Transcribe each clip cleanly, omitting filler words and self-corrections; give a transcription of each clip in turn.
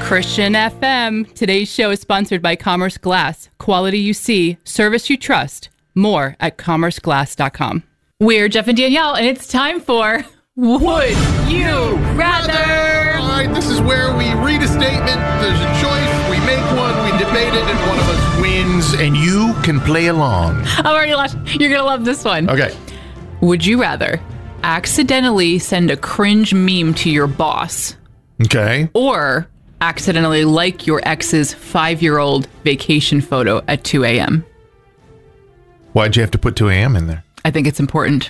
Christian FM. Today's show is sponsored by Commerce Glass. Quality you see, service you trust. More at commerceglass.com. We're Jeff and Danielle, and it's time for Would You Rather? All right, this is where we read a statement, there's a choice, we make one, we debate it, and one of us wins, and you can play along. I'm already lost. You're going to love this one. Okay. Would you rather accidentally send a cringe meme to your boss Okay. or accidentally like your ex's 5-year-old vacation photo at 2 a.m.? Why'd you have to put 2 a.m. in there? I think it's important.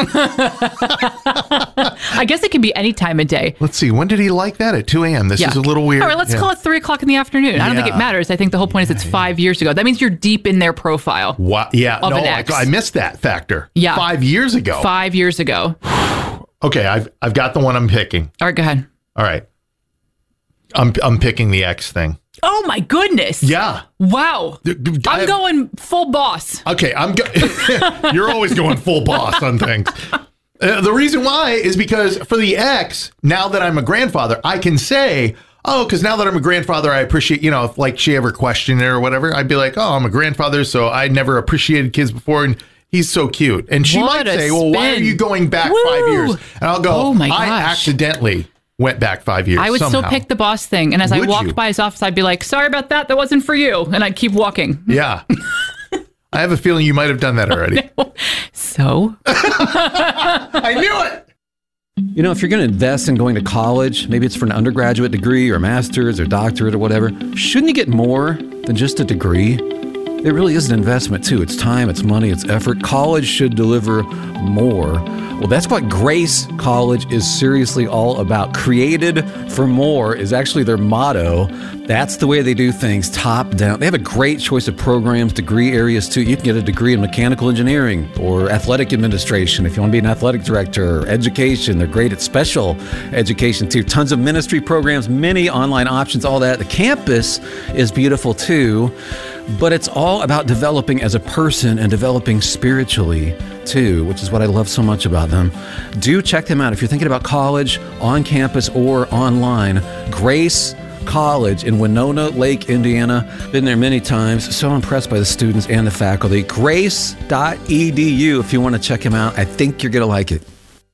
I guess it can be any time of day. Let's see, when did he like that? At 2 a.m.? This is a little weird. All right, let's call it 3 o'clock in the afternoon. I don't think it matters. I think the whole point is it's 5 years ago. That means you're deep in their profile. What? Yeah, of no, an ex. I missed that factor. Yeah. 5 years ago. 5 years ago. Okay, I've got the one I'm picking. All right, go ahead. All right. I'm picking the X thing. Oh my goodness. Yeah. Wow. I'm going full boss. Okay, you're always going full boss on things. The reason why is because for the X, now that I'm a grandfather, I can say, because now that I'm a grandfather, I appreciate, if like she ever questioned it or whatever, I'd be like, I'm a grandfather, so I never appreciated kids before, and he's so cute. And she might say, well, why are you going back 5 years? And I'll go, oh my gosh. I accidentally went back 5 years. I would somehow. still pick the boss thing. And as I walked by his office, I'd be like, sorry about that. That wasn't for you. And I'd keep walking. Yeah. I have a feeling you might have done that already. So? I knew it. If you're going to invest in going to college, maybe it's for an undergraduate degree or a master's or doctorate or whatever, shouldn't you get more than just a degree? It really is an investment, too. It's time, it's money, it's effort. College should deliver more. Well, that's what Grace College is seriously all about. Created for more is actually their motto. That's the way they do things, top down. They have a great choice of programs, degree areas, too. You can get a degree in mechanical engineering or athletic administration if you want to be an athletic director, or education. They're great at special education, too. Tons of ministry programs, many online options, all that. The campus is beautiful, too. But it's all about developing as a person and developing spiritually, too, which is what I love so much about them. Do check them out if you're thinking about college, on campus or online. Grace College in Winona Lake, Indiana. Been there many times. So impressed by the students and the faculty. Grace.edu if you want to check them out. I think you're going to like it.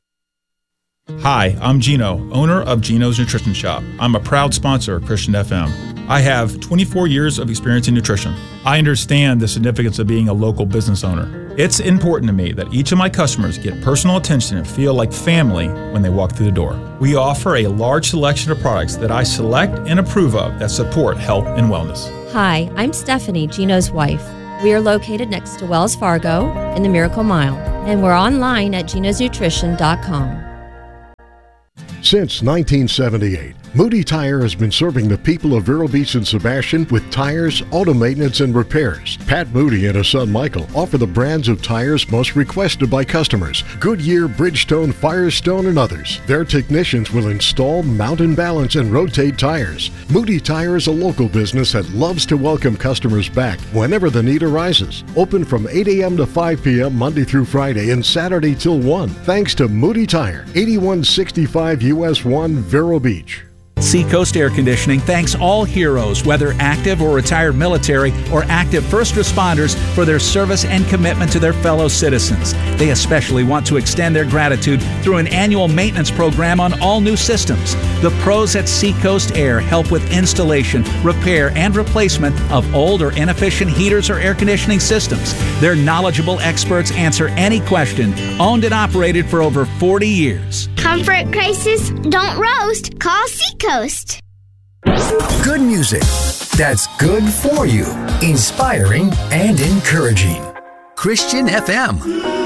Hi, I'm Gino, owner of Gino's Nutrition Shop. I'm a proud sponsor of Christian FM. I have 24 years of experience in nutrition. I understand the significance of being a local business owner. It's important to me that each of my customers get personal attention and feel like family when they walk through the door. We offer a large selection of products that I select and approve of that support health and wellness. Hi, I'm Stephanie, Gino's wife. We are located next to Wells Fargo in the Miracle Mile, and we're online at genosnutrition.com. Since 1978, Moody Tire has been serving the people of Vero Beach and Sebastian with tires, auto maintenance, and repairs. Pat Moody and his son Michael offer the brands of tires most requested by customers: Goodyear, Bridgestone, Firestone, and others. Their technicians will install, mount and balance, and rotate tires. Moody Tire is a local business that loves to welcome customers back whenever the need arises. Open from 8 a.m. to 5 p.m. Monday through Friday and Saturday till 1. Thanks to Moody Tire, 8165 US 1, Vero Beach. Seacoast Air Conditioning thanks all heroes, whether active or retired military or active first responders, for their service and commitment to their fellow citizens. They especially want to extend their gratitude through an annual maintenance program on all new systems. The pros at Seacoast Air help with installation, repair, and replacement of old or inefficient heaters or air conditioning systems. Their knowledgeable experts answer any question, owned and operated for over 40 years. Comfort crisis? Don't roast. Call Seacoast. Good music that's good for you, inspiring and encouraging. Christian FM.